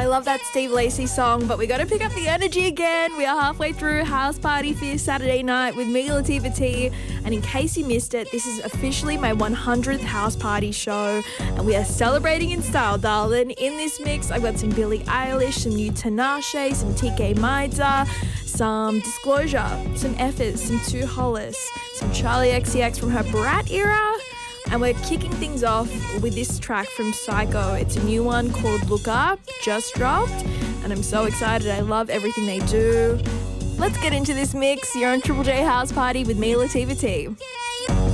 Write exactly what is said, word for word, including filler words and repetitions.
love that Steve Lacy song, but we got to pick up the energy again. We are halfway through House Party for your Saturday night with me, Latifah T. And in case you missed it, this is officially my one hundredth House Party show, and we are celebrating in style, darling. In this mix, I've got some Billie Eilish, some new Tinashe, some T K Maidza, some Disclosure, some Effers, some Too Hollis, some Charlie X C X from her Brat era. And we're kicking things off with this track from Psycho. It's a new one called Look Up, just dropped, and I'm so excited. I love everything they do. Let's get into this mix. You're on Triple J House Party with me, Latifah T.